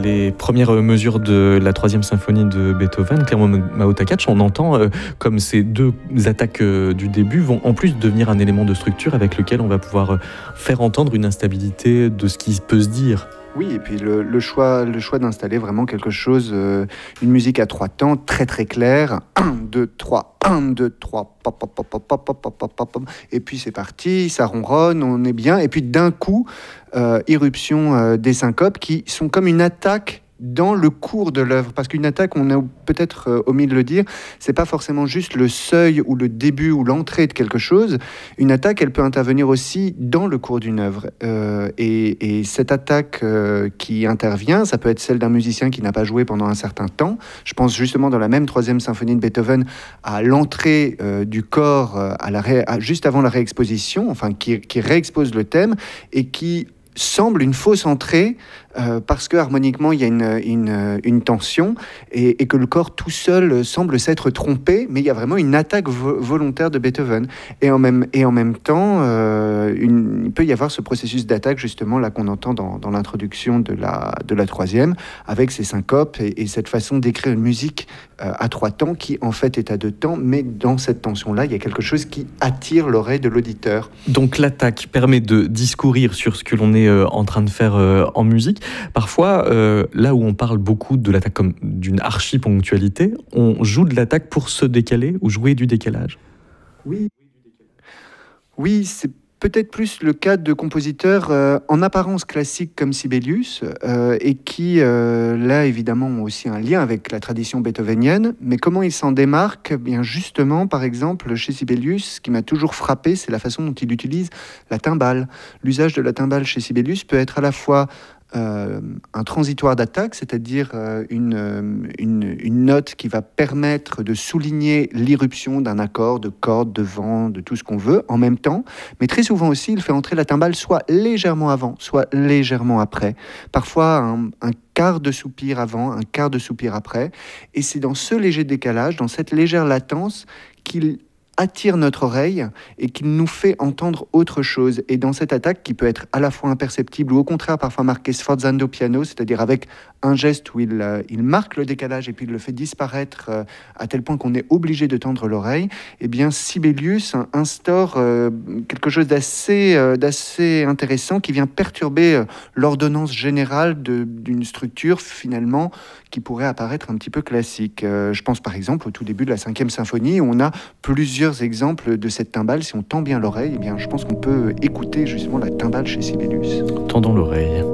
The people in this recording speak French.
les premières mesures de la troisième symphonie de Beethoven, Clermont-Mahot Takacs, on entend comme ces deux attaques du début vont en plus devenir un élément de structure avec lequel on va pouvoir faire entendre une instabilité de ce qui peut se dire. Oui, et puis le choix d'installer vraiment quelque chose, une musique à 3 temps, très très claire. 1, 2, 3, 1, 2, 3, pop, pop, pop, pop, pop, pop, pop, pop, pop. Et puis c'est parti, ça ronronne, on est bien. Et puis d'un coup, irruption des syncopes qui sont comme une attaque dans le cours de l'œuvre, parce qu'une attaque, on a peut-être omis de le dire, c'est pas forcément juste le seuil ou le début ou l'entrée de quelque chose. Une attaque, elle peut intervenir aussi dans le cours d'une œuvre. Et cette attaque qui intervient, ça peut être celle d'un musicien qui n'a pas joué pendant un certain temps. Je pense justement dans la même troisième symphonie de Beethoven à l'entrée du corps juste avant la réexposition, enfin qui réexpose le thème et qui semble une fausse entrée parce que harmoniquement il y a une tension et que le corps tout seul semble s'être trompé, mais il y a vraiment une attaque volontaire de Beethoven et en même temps il peut y avoir ce processus d'attaque justement là qu'on entend dans l'introduction de la troisième avec ces syncopes et cette façon d'écrire une musique à 3 temps qui en fait est à 2 temps, mais dans cette tension là il y a quelque chose qui attire l'oreille de l'auditeur. Donc l'attaque permet de discourir sur ce que l'on est en train de faire en musique. Parfois, là où on parle beaucoup de l'attaque comme d'une archi-ponctualité, on joue de l'attaque pour se décaler ou jouer du décalage. Oui, c'est peut-être plus le cas de compositeurs en apparence classiques comme Sibelius et qui, là, évidemment, ont aussi un lien avec la tradition beethovenienne. Mais comment ils s'en démarquent ? Eh bien, justement, par exemple, chez Sibelius, ce qui m'a toujours frappé, c'est la façon dont il utilise la timbale. L'usage de la timbale chez Sibelius peut être à la fois un transitoire d'attaque, c'est-à-dire une note qui va permettre de souligner l'irruption d'un accord, de corde, de vent, de tout ce qu'on veut, en même temps. Mais très souvent aussi, il fait entrer la timbale soit légèrement avant, soit légèrement après. Parfois, un quart de soupir avant, un quart de soupir après. Et c'est dans ce léger décalage, dans cette légère latence, qu'il attire notre oreille et qu'il nous fait entendre autre chose. Et dans cette attaque qui peut être à la fois imperceptible ou au contraire parfois marquée sforzando piano, c'est-à-dire avec un geste où il marque le décalage et puis il le fait disparaître à tel point qu'on est obligé de tendre l'oreille, eh bien Sibelius instaure quelque chose d'assez intéressant qui vient perturber l'ordonnance générale d'une structure finalement qui pourrait apparaître un petit peu classique. Je pense par exemple au tout début de la 5e symphonie où on a plusieurs exemples de cette timbale. Si on tend bien l'oreille, eh bien je pense qu'on peut écouter justement la timbale chez Sibelius. Tendons l'oreille.